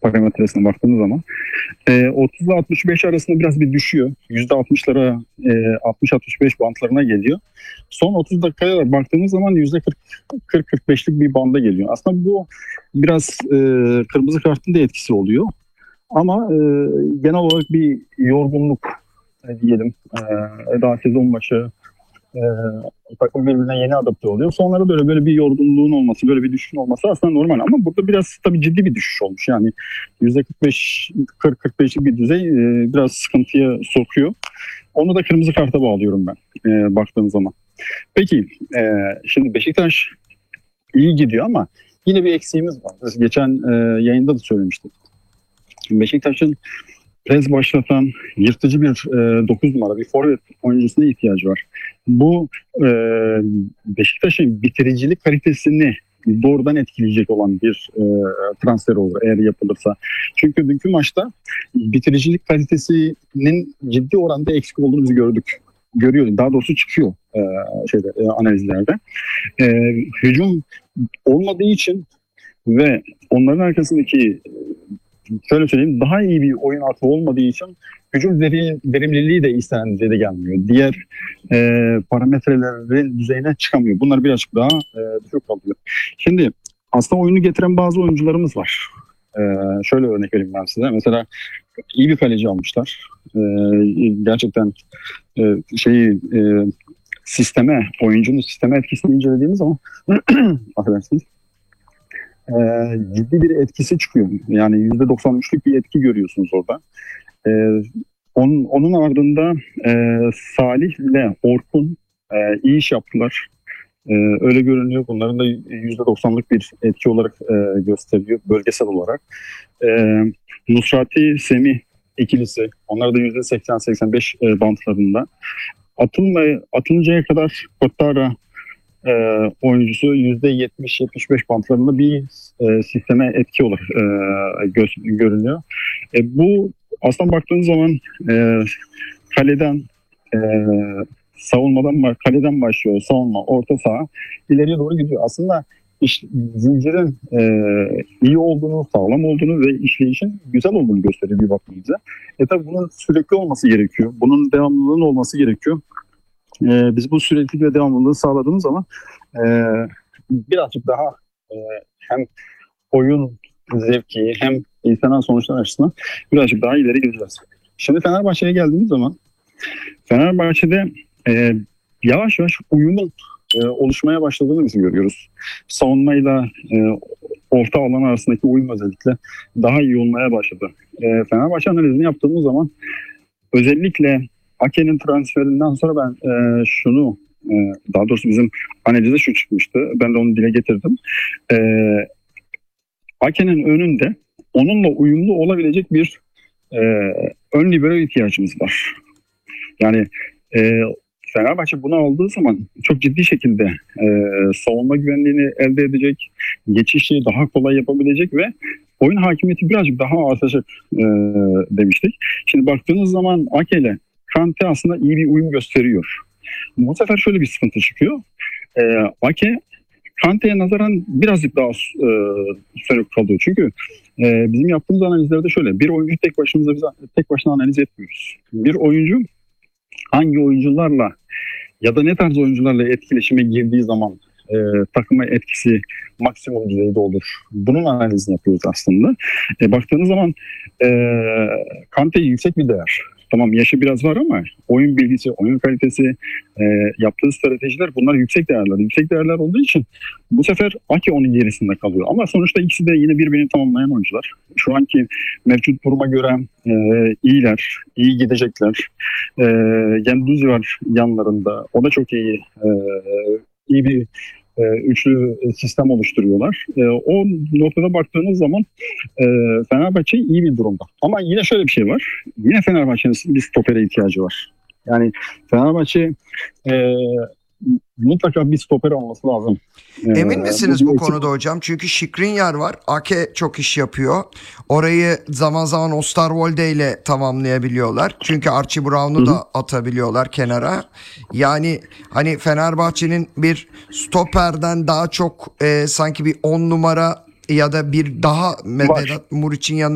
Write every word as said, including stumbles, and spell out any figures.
parametresine baktığınız zaman e, otuz ile altmış beş arasında biraz bir düşüyor. yüzde altmışlara e, altmış altmış beş bantlarına geliyor. Son otuz dakikaya da baktığımız zaman yüzde kırk kırk beşlik bir banda geliyor. Aslında bu biraz e, kırmızı kartın da etkisi oluyor. Ama e, genel olarak bir yorgunluk e, diyelim. E, daha sezon başı e, takım birbirine yeni adapte oluyor. Sonlara böyle böyle bir yorgunluğun olması, böyle bir düşüşün olması aslında normal. Ama burada biraz tabii ciddi bir düşüş olmuş. Yani yüzde kırk beş kırk kırk beşlik bir düzey e, biraz sıkıntıya sokuyor. Onu da kırmızı karta bağlıyorum ben e, baktığım zaman. Peki e, şimdi Beşiktaş iyi gidiyor ama yine bir eksiğimiz var. Biz geçen e, yayında da söylemiştik. Beşiktaş'ın pres başlatan yırtıcı bir e, dokuz numara bir forvet oyuncusuna ihtiyacı var. Bu e, Beşiktaş'ın bitiricilik kalitesini doğrudan etkileyecek olan bir e, transfer olur eğer yapılırsa. Çünkü dünkü maçta bitiricilik kalitesinin ciddi oranda eksik olduğunu biz gördük. Görüyor, daha doğrusu çıkıyor e, şeyde e, analizlerde. E, hücum olmadığı için ve onların arkasındaki şöyle söyleyeyim daha iyi bir oyun aklı olmadığı için hücum verimliliği de istenen düzeyde gelmiyor. Diğer e, parametrelerin düzeyine çıkamıyor. Bunlar birazcık daha e, düşük kalıyor. Şimdi aslında oyunu getiren bazı oyuncularımız var. E, şöyle örnek vereyim ben size. Mesela iyi bir kaleci almışlar. E, gerçekten e, şeyi e, sisteme, oyuncunun sisteme etkisini incelediğimiz zaman affedersiniz. E, ciddi bir etkisi çıkıyor. Yani yüzde doksan üçlük bir etki görüyorsunuz orada. E, onun, onun ardında e, Salih ile Orkun e, iyi iş yaptılar. E, öyle görünüyor. Bunların da yüzde doksanlık bir etki olarak e, gösteriyor bölgesel olarak. E, Nusrati Semih ikilisi. Onlar da yüzde seksen seksen beş e, bantlarında. Atılma, atılıncaya kadar Kotara e, oyuncusu yüzde yetmiş yetmiş beş bantlarında bir e, sisteme etki olarak e, gö- görünüyor. E, bu aslında baktığınız zaman e, kaleden e, savunmadan kaleden başlıyor, savunma, orta saha ileriye doğru gidiyor. Aslında iş, zincirin e, iyi olduğunu, sağlam olduğunu ve işleyişin güzel olduğunu gösteriyor bir bakımıza. E tabi bunun sürekli olması gerekiyor. Bunun devamlılığının olması gerekiyor. E, biz bu süreklilik ve devamlılığı sağladığımız zaman e, birazcık daha e, hem oyun zevki hem insana sonuçlar açısından birazcık daha ileri gideceğiz. Şimdi Fenerbahçe'ye geldiğimiz zaman Fenerbahçe'de e, yavaş yavaş uyumun e, oluşmaya başladığını biz görüyoruz. Savunmayla e, orta alan arasındaki uyum özellikle daha iyi olmaya başladı. E, Fenerbahçe analizini yaptığımız zaman özellikle Ake'nin transferinden sonra ben e, şunu e, daha doğrusu bizim analize şu çıkmıştı. Ben de onu dile getirdim. E, Ake'nin önünde onunla uyumlu olabilecek bir e, ön libero ihtiyacımız var. Yani e, Fenerbahçe bunu aldığı zaman çok ciddi şekilde e, savunma güvenliğini elde edecek, geçişi daha kolay yapabilecek ve oyun hakimiyeti birazcık daha artacak e, demiştik. Şimdi baktığınız zaman Ake ile Kante aslında iyi bir uyum gösteriyor. Bu sefer şöyle bir sıkıntı çıkıyor. E, Ake Kante'ye nazaran birazcık daha e, sönük kalıyor. Çünkü e, bizim yaptığımız analizlerde şöyle bir oyuncu tek başımıza biz tek başına analiz etmiyoruz. Bir oyuncu hangi oyuncularla ya da ne tarz oyuncularla etkileşime girdiği zaman e, takıma etkisi maksimum düzeyde olur. Bunun analizini yapıyoruz aslında. E, baktığınız zaman e, Kante yüksek bir değer. Tamam yaşı biraz var ama oyun bilgisi, oyun kalitesi, e, yaptığı stratejiler bunlar yüksek değerler. Yüksek değerler olduğu için bu sefer Ake onun gerisinde kalıyor. Ama sonuçta ikisi de yine birbirini tamamlayan oyuncular. Şu anki mevcut duruma göre e, iyiler, iyi gidecekler. E, Genduzi var yanlarında. O da çok iyi, e, iyi bir e, üçlü sistem oluşturuyorlar. E, o noktada baktığınız zaman e, Fenerbahçe iyi bir durumda. Ama yine şöyle bir şey var. Yine Fenerbahçe'nin bir stopere ihtiyacı var. Yani Fenerbahçe e, mutlaka bir stoper olması lazım. Emin misiniz bu bu eksik... konuda hocam? Çünkü Skriniar var. Ake çok iş yapıyor. Orayı zaman zaman Osterwolde ile tamamlayabiliyorlar. Çünkü Archie Brown'u da atabiliyorlar kenara. Yani hani Fenerbahçe'nin bir stoperden daha çok e, sanki bir on numara ya da bir daha Vedat Muriç'in yanında